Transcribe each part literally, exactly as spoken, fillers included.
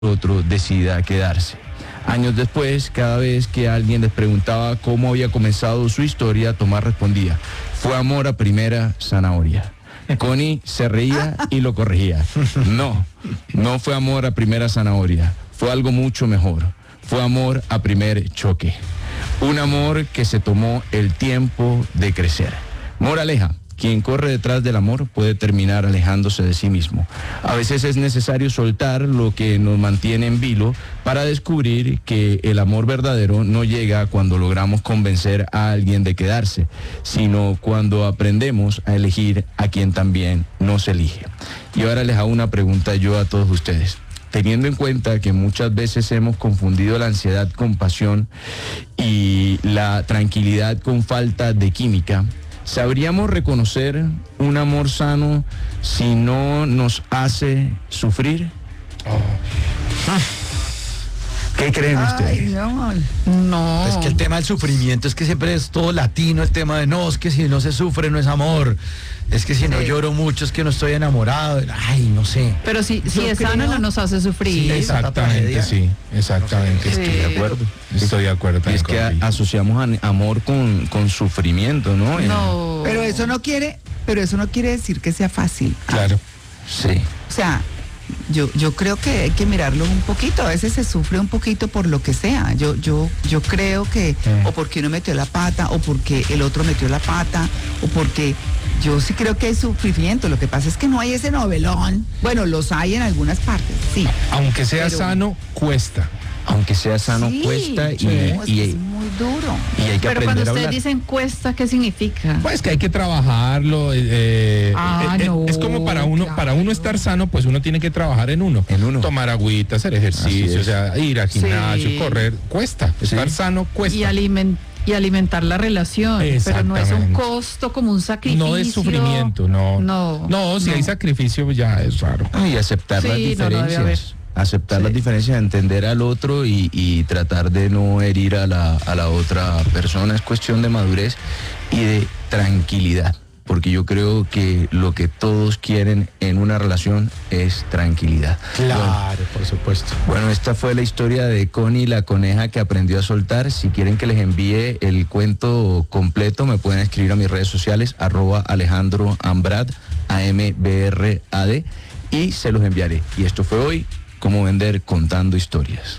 otro decida quedarse. Años después, cada vez que alguien les preguntaba cómo había comenzado su historia, Tomás respondía: fue amor a primera zanahoria. Connie se reía y lo corregía. No, no fue amor a primera zanahoria, fue algo mucho mejor. Fue amor a primer choque. Un amor que se tomó el tiempo de crecer. Moraleja: quien corre detrás del amor puede terminar alejándose de sí mismo. A veces es necesario soltar lo que nos mantiene en vilo para descubrir que el amor verdadero no llega cuando logramos convencer a alguien de quedarse, sino cuando aprendemos a elegir a quien también nos elige. Y ahora les hago una pregunta yo a todos ustedes. Teniendo en cuenta que muchas veces hemos confundido la ansiedad con pasión y la tranquilidad con falta de química, ¿sabríamos reconocer un amor sano si no nos hace sufrir? Oh. Ah. ¿Qué creen ustedes? Ay, no, no. Es que el tema del sufrimiento es que siempre es todo latino, el tema de no, es que si no se sufre no es amor. Es que si sí. no lloro mucho es que no estoy enamorado. Ay, no sé. Pero si, si es sano no nos hace sufrir. Sí, exactamente, sí, exactamente. Estoy sí. de acuerdo. Estoy de acuerdo. Y es que a, asociamos a, amor con, con sufrimiento, ¿no? No. Pero eso no quiere, pero eso no quiere decir que sea fácil. Claro. Sí. O sea, yo, yo creo que hay que mirarlo un poquito. A veces se sufre un poquito por lo que sea. Yo, yo, yo creo que, eh. o porque uno metió la pata, o porque el otro metió la pata, o porque yo sí creo que hay sufrimiento. Lo que pasa es que no hay ese novelón. Bueno, los hay en algunas partes, sí. Aunque sea pero... sano, cuesta. Aunque sea sano, sí, cuesta y, sí, y, es, es muy duro. Y hay que Pero aprender cuando a ustedes hablar. dicen cuesta, ¿qué significa? Pues que hay que trabajarlo. Eh, ah, eh, no, es como para uno, claro. para uno estar sano, pues uno tiene que trabajar en uno. En uno. Tomar agüita, hacer ejercicio, o sea, ir al gimnasio, sí. correr, cuesta. Sí. Estar sano cuesta. Y alimentar. Y alimentar la relación, pero no es un costo como un sacrificio. No es sufrimiento, no. No, no si no. hay sacrificio ya es raro. Y aceptar sí, las diferencias. No, aceptar sí. las diferencias, entender al otro y, y tratar de no herir a la, a la otra persona. Es cuestión de madurez y de tranquilidad. Porque yo creo que lo que todos quieren en una relación es tranquilidad. Claro, bueno, por supuesto. Bueno, esta fue la historia de Connie, la coneja que aprendió a soltar. Si quieren que les envíe el cuento completo, me pueden escribir a mis redes sociales, arroba Alejandro Ambrad, A M B R A D, y se los enviaré. Y esto fue hoy, Cómo Vender Contando Historias.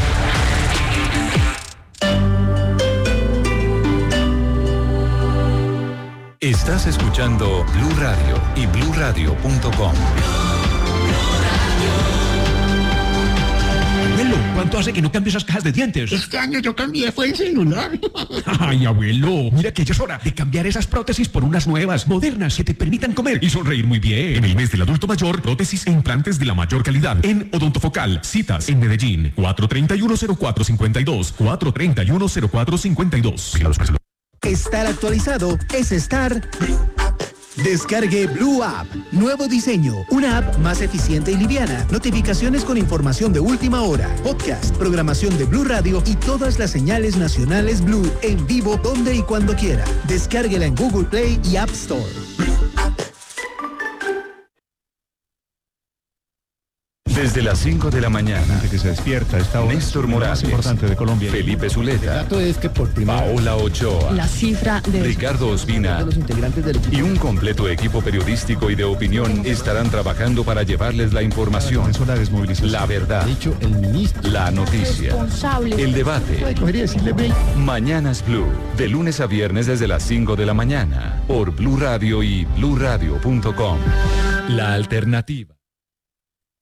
Estás escuchando Blue Radio y blue radio punto com. Abuelo, ¿cuánto hace que no cambio esas cajas de dientes? Este año yo cambié, fue el celular. Ay, abuelo, mira que ya es hora de cambiar esas prótesis por unas nuevas, modernas, que te permitan comer y sonreír muy bien. En el mes del adulto mayor, prótesis e implantes de la mayor calidad. En Odontofocal, citas en Medellín, cuatro treinta y uno cero cuatro cincuenta y dos, cuatro treinta y uno cero cuatro cincuenta y dos. Estar actualizado es estar... Descargue Blue App. Nuevo diseño. Una app más eficiente y liviana. Notificaciones con información de última hora. Podcast, programación de Blue Radio y todas las señales nacionales Blue en vivo donde y cuando quiera. Descárguela en Google Play y App Store. Desde las cinco de la mañana, que se despierta esta hora, Néstor Morales, más importante de Colombia, Felipe Zuleta, el dato es que por primera Paola Ochoa, la cifra de Ricardo Ospina los integrantes del y un completo equipo periodístico y de opinión estarán trabajando para llevarles la información, la, la verdad, dicho el ministro, la noticia, el debate. Mañanas Blue, de lunes a viernes desde las cinco de la mañana, por Blue Radio y blue radio punto com. La alternativa.